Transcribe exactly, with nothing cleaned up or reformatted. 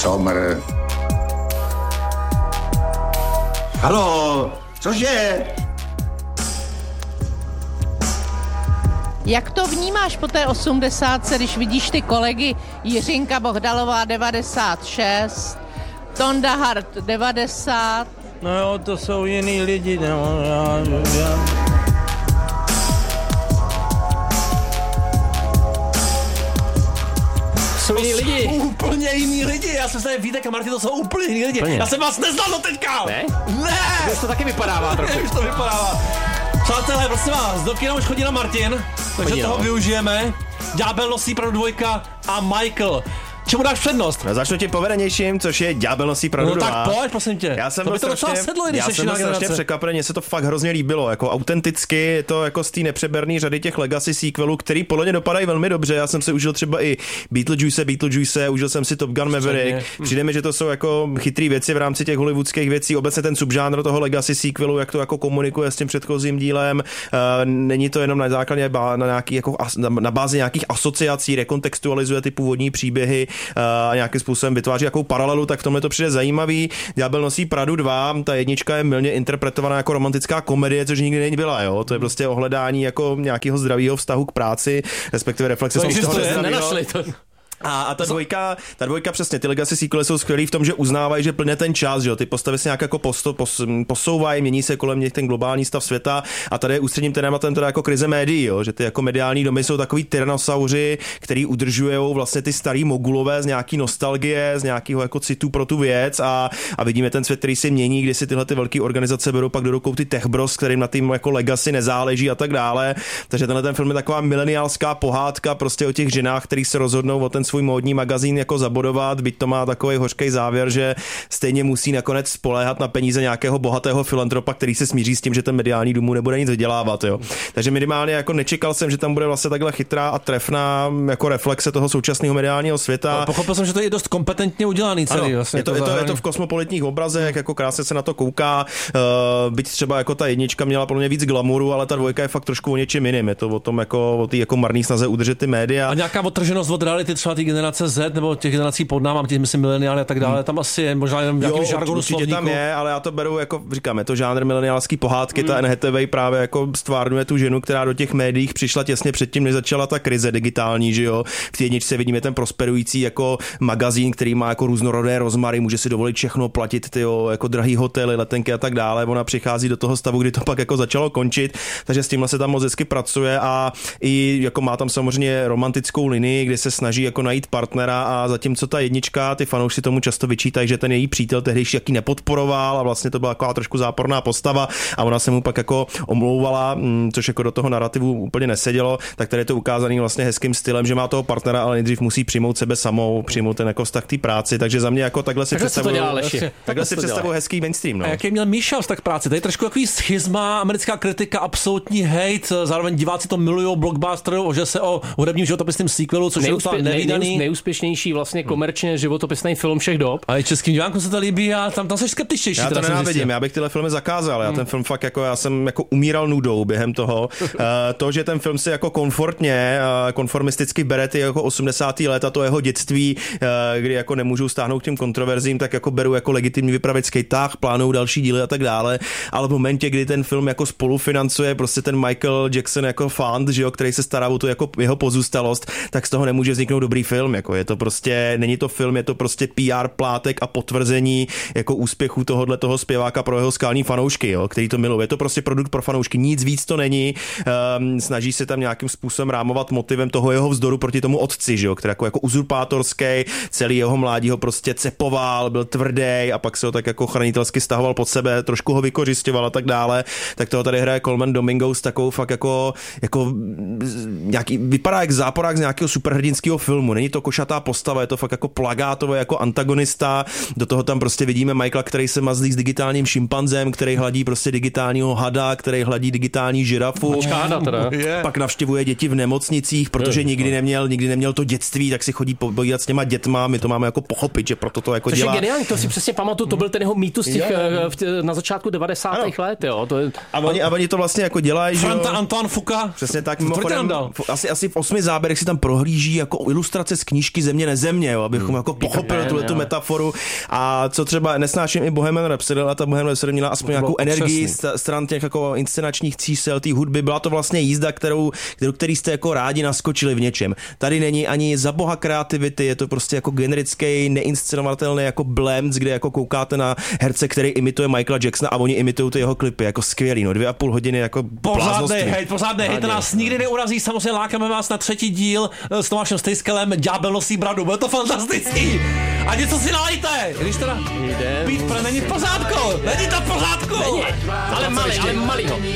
Somr. Haló, cože? Jak to vnímáš po té osmdesátce, když vidíš ty kolegy Jiřinka Bohdalová devadesát šest, Tonda Hart devadesát? No jo, to jsou jiný lidi, no, já, já. Jsou jiný lidi. Úplně jiný lidi, já jsem se Vítek a Martin, to jsou úplně jiný lidi. Plně. Já jsem vás neznal do teďka. Ne? Ne. Už to taky vypadává trochu. Už to vypadává. Přátelé, prosím vás, do kina už chodila Martin, takže Chodí, toho no. využijeme. Ďábel nosí pravdu dvojka a Michael. Čemu dáš přednost? No, začnu tím povedenějším, což je Ďábel nosí pravdu No dva. tak pojď, prosím tě. Já jsem to by byl to strašně, docela sedlo, když já jsi jsem byl strašně překvapený, mně se to fakt hrozně líbilo, jako autenticky, je to jako z té nepřeberné řady těch legacy sequelů, který podle mě dopadají velmi dobře. Já jsem si užil třeba i Beetlejuice, Beetlejuice, užil jsem si Top Gun Maverick. Přijde mi, že to jsou jako chytrý věci v rámci těch hollywoodských věcí. Obecně ten subžánr toho legacy sequelu, jak to jako komunikuje s tím předchozím dílem. Uh, není to jenom na základě na nějaký jako na, na bázi nějakých asociací, rekontextualizuje ty původní příběhy a uh, nějakým způsobem vytváří jakou paralelu, tak v tomhle to přijde zajímavý. Ďábel nosí Pradu dva, ta jednička je mylně interpretovaná jako romantická komedie, což nikdy nebyla, jo. To je prostě ohledání jako nějakého zdravého vztahu k práci, respektive reflexe z toho nenašli to. A, a ta dvojka, ta dvojka přesně, ty legacy sequely jsou skvělý v tom, že uznávají, že plně ten čas, že jo, ty postavy se nějak jako posto, pos, posouvají, mění se kolem nich ten globální stav světa a tady je ústředním tématem teda jako krize médií, jo, že ty jako mediální domy jsou takový tyrannosauři, který udržujou vlastně ty starý mogulové z nějaký nostalgie, z nějakého jako citu pro tu věc a, a vidíme ten svět, který se mění, kdy si tyhle ty velké organizace berou pak do rukou ty tech bros, kterým na tým jako legacy nezáleží a tak dále. Takže tenhle ten film je taková mileniálská pohádka prostě o těch ženách, který se rozhodnou o ten svůj módní magazín jako zabodovat, byť to má takový hořký závěr, že stejně musí nakonec spoléhat na peníze nějakého bohatého filantropa, který se smíří s tím, že ten mediální dům nebude nic vydělávat, jo. Takže minimálně jako nečekal jsem, že tam bude vlastně takhle chytrá a trefná jako reflexe toho současného mediálního světa. No, pochopil jsem, že to je dost kompetentně udělaný celý. Ano, vlastně je, to, je, to, je to v kosmopolitních obrazech, jako krásně se na to kouká, uh, byť třeba jako ta jednička měla podle mě víc glamouru, ale ta dvojka je fakt trošku o něčem jiným, je to o tom jako o té jako marný snaze udržet ty média. A nějaká odtrženost od reality třeba té generace Z nebo těch generací pod náma, těch myslím mileniály a tak dále, hmm. tam asi je možná jenom nějakým žargonu slovníku. Tam je, ale já to beru jako, říkám, je to žánr mileniálský pohádky, hmm. ta Anne Hathaway právě jako stvárňuje tu ženu, která do těch médií přišla těsně předtím, než začala ta krize digitální, že jo. V té jedničce vidíme ten prosperující jako magazín, který má jako různorodé rozmary, může si dovolit všechno platit, tyjo, jako drahý hotely, letenky a tak dále. Ona přichází do toho stavu, kdy to pak jako začalo končit, takže s tímhle se tam moc hezky pracuje a i jako má tam samozřejmě romantickou linii, kde se snaží jako najít partnera a zatímco ta jednička, ty fanoušci tomu často vyčítají, že ten její přítel tehdejší jaký nepodporoval a vlastně to byla taková trošku záporná postava a ona se mu pak jako omlouvala, což jako do toho narrativu úplně nesedělo, tak tady je to ukázaný vlastně hezkým stylem, že má toho partnera, ale nejdřív musí přijmout sebe samou, přijmout ten jako vztah té práci, takže za mě jako takhle si představuju, takhle si představuju hezký mainstream, no. A jaký měl Míša vztah k práci? Tady je trošku takový schizma, americká kritika, absolutní hate, zároveň diváci to milujou blockbusterů, že se o hudebním životopisném sequelu, což Neúspě, je nevídaný. Nejúspěšnější vlastně komerčně životopisný film všech dob. A i českým divákům se to líbí a tam tam jsi skeptičtější. Já to nenávidím, já bych tyhle filmy zakázal. Já hmm. ten film fakt jako já jsem jako umíral nudou během toho. uh, to, že ten film si jako komfortně, uh, konformisticky bere ty jako osmdesátá léta, to jeho dětství, uh, kdy jako nemůžu stáhnout k těm kontroverzím, tak jako beru jako legitimní vypravěcký tah, plánují další díly a tak dále. Ale v momentě, kdy ten film jako spolufinancuje prostě ten Michael Jackson jako fund, že jo, který se stará o tu jako jeho pozůstalost, tak z toho nemůže vzniknout dobrý film. Jako je to prostě, není to film, je to prostě P R plátek a potvrzení jako úspěchu tohohle toho zpěváka pro jeho skální fanoušky, jo, který to miluje. Je to prostě produkt pro fanoušky, nic víc to není. Um, snaží se tam nějakým způsobem rámovat motivem toho jeho vzdoru proti tomu otci, že jo, který jako, jako uzurpátorský, celý jeho mládí ho prostě cepoval, byl tvrdý a pak se ho tak jako chranitelsky stahoval pod sebe, trošku ho vykořisťoval a tak dále. Tak toho tady hraje Colman Domingo s takovou fakt jako, jako nějaký, vypadá jak záporák z nějakého superhrdinského filmu. Není to košatá postava, je to fakt jako plagátový jako antagonista. Do toho tam prostě vidíme Michaela, který se mazlí s digitálním šimpanzem, který hladí prostě digitálního hada, který hladí digitální žirafu. Hada teda. Pak navštěvuje děti v nemocnicích, protože nikdy neměl, nikdy neměl to dětství, tak si chodí povídat s těma dětma, my to máme jako pochopit, že proto to jako Což dělá. Je geniální, to si přesně pamatuju, to byl ten jeho mýtus těch, na začátku devadesátých let, jo. To je... a, oni, a oni to vlastně jako dělají, že Franta Antoine Fuka. Přesně tak, mimochodem, asi, asi v osmi záběrech si tam prohlíží jako ilustrace z knížky Země nezemě, jo, abychom hmm. jako pochopili tuhle tu metaforu. A co třeba nesnáším i Bohemian Rhapsody, a ta Bohemian Rhapsody měla aspoň nějakou energii stran těch jako inscenačních císel, té hudby. Byla to vlastně jízda, kterou, kterou který jste jako rádi naskočili v něčem. Tady není ani za boha kreativity, je to prostě jako generický, neinscenovatelný jako blend, kde jako koukáte na herce, který imituje Michaela Jacksona a oni imitují ty jeho klipy, jako skvělý, no dvě a půl hodiny jako pořádnej hejt, pořádnej hejt, to nás nikdy neurazí, samozřejmě lákáme vás na třetí díl s Tomášem Stejskelem, Ďábel nosí bradu, bude to fantastický. A něco si nalejte, když teda být pro není v pořádku, není to v pořádku. Není, ale malý, ale malýho.